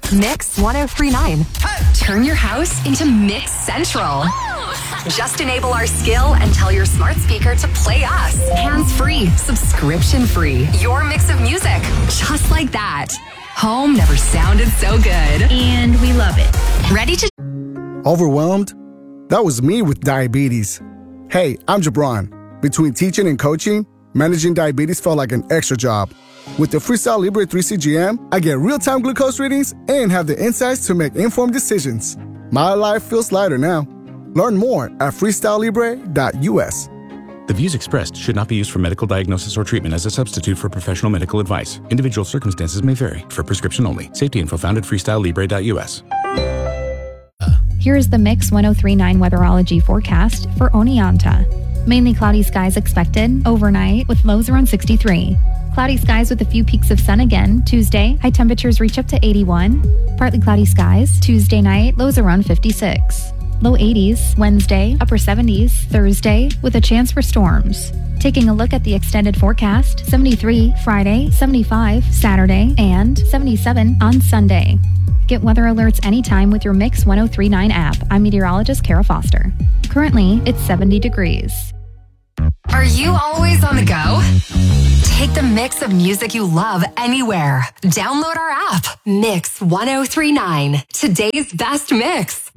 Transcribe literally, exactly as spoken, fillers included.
Mix ten thirty-nine. Turn your house into Mix Central. Just enable our skill and tell your smart speaker to play us. Hands-free, subscription-free. Your mix of music, just like that. Home never sounded so good. And we love it. Ready to... Overwhelmed? That was me with diabetes. Hey, I'm Jabron. Between teaching and coaching, managing diabetes felt like an extra job. With the Freestyle Libre three C G M, I get real-time glucose readings and have the insights to make informed decisions. My life feels lighter now. Learn more at freestyle libre dot u s. The views expressed should not be used for medical diagnosis or treatment as a substitute for professional medical advice. Individual circumstances may vary. For prescription only. Safety info found at freestyle libre dot u s. Here is the Mix ten thirty-nine weatherology forecast for Oneonta. Mainly cloudy skies expected overnight with lows around sixty-three. Cloudy skies with a few peaks of sun again. Tuesday, high temperatures reach up to eighty-one. Partly cloudy skies. Tuesday night, lows around fifty-six. Low eighties. Wednesday, upper seventies. Thursday, with a chance for storms. Taking a look at the extended forecast, seventy-three Friday, seventy-five Saturday, and seventy-seven on Sunday. Get weather alerts anytime with your Mix ten thirty-nine app. I'm meteorologist Kara Foster. Currently, it's seventy degrees. Are you always on the go? Take the mix of music you love anywhere. Download our app, Mix ten thirty-nine. Today's best mix.